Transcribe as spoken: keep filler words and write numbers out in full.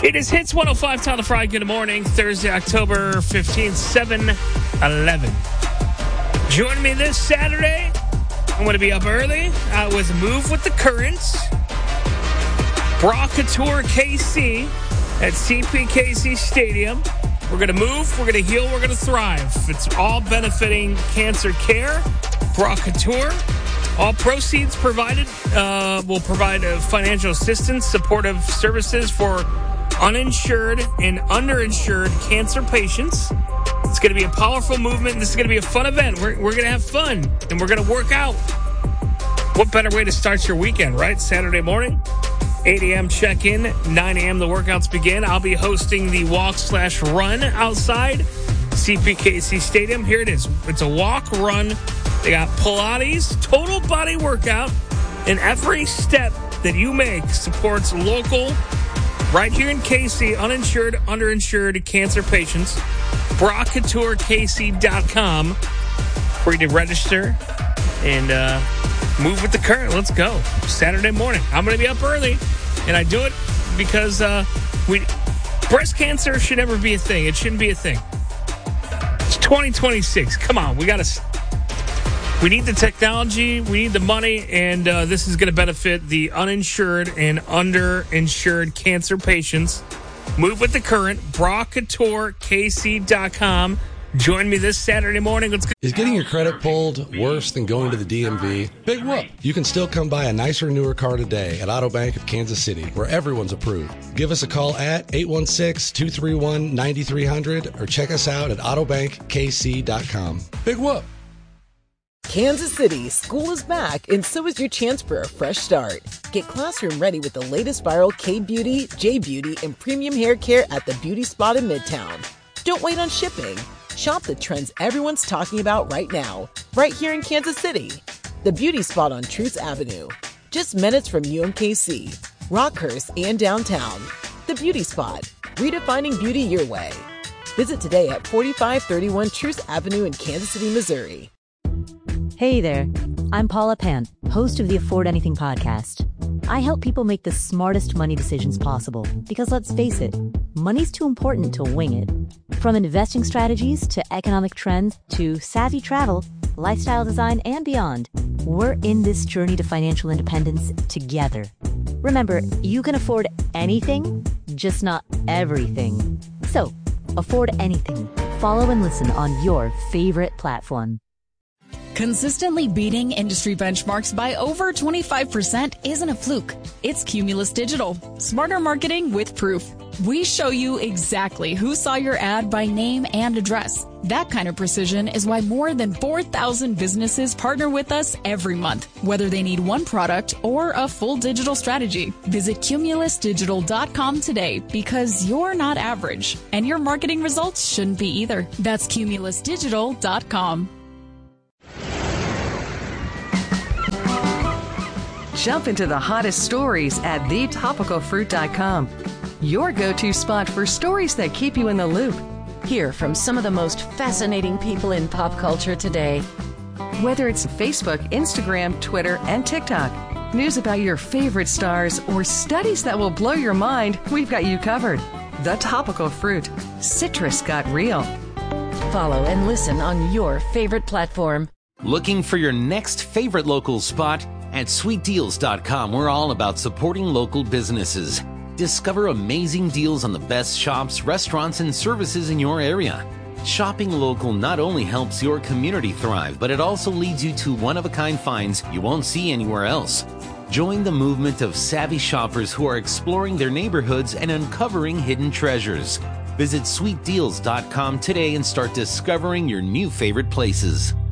It is Hits one oh five, Tyler Fry. Good morning. Thursday, October fifteenth, seven eleven. Join me this Saturday. I'm going to be up early uh, with Move with the Currents. Bra Couture K C at C P K C Stadium. We're going to move, we're going to heal, we're going to thrive. It's all benefiting cancer care. Bra Couture. All proceeds provided uh, will provide uh, financial assistance, supportive services for uninsured and underinsured cancer patients. It's going to be a powerful movement. This is going to be a fun event. We're, we're going to have fun, and we're going to work out. What better way to start your weekend, right? Saturday morning, eight a.m. check-in, nine a.m. the workouts begin. I'll be hosting the walk slash run outside C P K C Stadium. Here it is. It's a walk, run. They got Pilates, total body workout, and every step that you make supports local, right here in K C, uninsured, underinsured cancer patients. bra couture k c dot com, where you can register and uh, move with the current. Let's go. Saturday morning. I'm going to be up early, and I do it because uh, we breast cancer should never be a thing. It shouldn't be a thing. It's twenty twenty-six. Come on. We got to... We need the technology, we need the money, and uh, this is going to benefit the uninsured and underinsured cancer patients. Move with the current, bra couture k c dot com. Join me this Saturday morning. Let's go. Is getting your credit pulled worse than going to the D M V? Big whoop. You can still come buy a nicer, newer car today at Auto Bank of Kansas City, where everyone's approved. Give us a call at eight one six, two three one, nine three hundred or check us out at auto bank k c dot com. Big whoop. Kansas City, school is back, and so is your chance for a fresh start. Get classroom ready with the latest viral K-Beauty, J-Beauty, and premium hair care at the Beauty Spot in Midtown. Don't wait on shipping. Shop the trends everyone's talking about right now, right here in Kansas City. The Beauty Spot on Truce Avenue, just minutes from U M K C, Rockhurst, and downtown. The Beauty Spot, redefining beauty your way. Visit today at forty-five thirty-one Truce Avenue in Kansas City, Missouri. Hey there, I'm Paula Pant, host of the Afford Anything podcast. I help people make the smartest money decisions possible because, let's face it, money's too important to wing it. From investing strategies to economic trends to savvy travel, lifestyle design, and beyond, we're in this journey to financial independence together. Remember, you can afford anything, just not everything. So, afford anything. Follow and listen on your favorite platform. Consistently beating industry benchmarks by over twenty-five percent isn't a fluke. It's Cumulus Digital. Smarter marketing with proof. We show you exactly who saw your ad by name and address. That kind of precision is why more than four thousand businesses partner with us every month, whether they need one product or a full digital strategy. Visit cumulus digital dot com today because you're not average, and your marketing results shouldn't be either. That's cumulus digital dot com. Jump into the hottest stories at the topical fruit dot com. Your go-to spot for stories that keep you in the loop. Hear from some of the most fascinating people in pop culture today. Whether it's Facebook, Instagram, Twitter, and TikTok, news about your favorite stars, or studies that will blow your mind, we've got you covered. The Topical Fruit. Citrus got real. Follow and listen on your favorite platform. Looking for your next favorite local spot? At sweet deals dot com, we're all about supporting local businesses. Discover amazing deals on the best shops, restaurants, and services in your area. Shopping local not only helps your community thrive, but it also leads you to one-of-a-kind finds you won't see anywhere else. Join the movement of savvy shoppers who are exploring their neighborhoods and uncovering hidden treasures. Visit sweet deals dot com today and start discovering your new favorite places.